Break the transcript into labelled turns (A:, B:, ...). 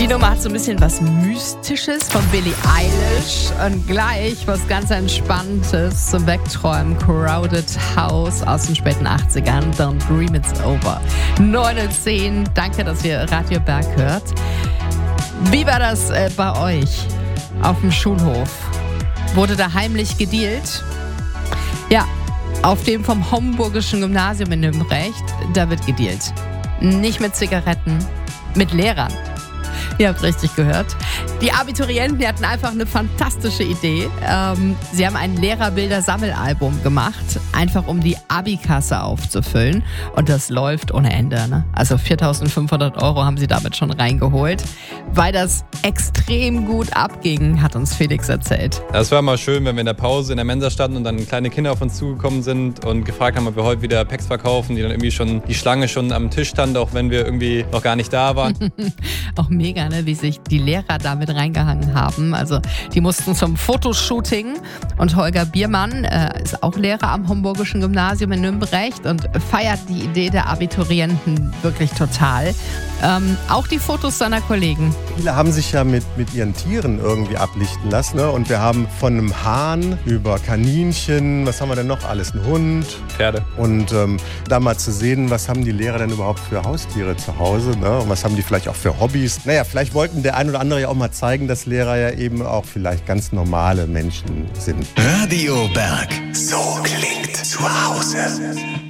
A: Die Nummer hat so ein bisschen was Mystisches von Billie Eilish und gleich was ganz Entspanntes zum Wegträumen. Crowded House aus den späten 80ern. Don't dream it's over. 9:10. Danke, dass ihr Radio Berg hört. Wie war das bei euch auf dem Schulhof? Wurde da heimlich gedealt? Ja, auf dem vom Homburgischen Gymnasium in Nürnberg, da wird gedealt. Nicht mit Zigaretten, mit Lehrern. Ihr habt richtig gehört. Die Abiturienten, die hatten einfach eine fantastische Idee. Sie haben ein Lehrerbilder-Sammelalbum gemacht, einfach um die Abikasse aufzufüllen. Und das läuft ohne Ende. Ne? Also 4.500 € haben sie damit schon reingeholt. Weil das extrem gut abging, hat uns Felix erzählt.
B: Das war mal schön, wenn wir in der Pause in der Mensa standen und dann kleine Kinder auf uns zugekommen sind und gefragt haben, ob wir heute wieder Packs verkaufen, die dann irgendwie schon, die Schlange schon am Tisch stand, auch wenn wir irgendwie noch gar nicht da waren.
A: Auch mega, ne, wie sich die Lehrer damit reingehangen haben. Also die mussten zum Fotoshooting und Holger Biermann ist auch Lehrer am Homburgischen Gymnasium in Nürnberg und feiert die Idee der Abiturienten wirklich total. Auch die Fotos seiner Kollegen.
C: Viele haben sich ja mit ihren Tieren irgendwie ablichten lassen. Ne? Und wir haben von einem Hahn über Kaninchen, was haben wir denn noch alles? Ein Hund.
B: Pferde.
C: Und da mal zu sehen, was haben die Lehrer denn überhaupt für Haustiere zu Hause? Ne? Und was haben die vielleicht auch für Hobbys? Naja, vielleicht wollten der ein oder andere ja auch mal zeigen, dass Lehrer ja eben auch vielleicht ganz normale Menschen sind.
D: Radio Berg. So klingt zu Hause.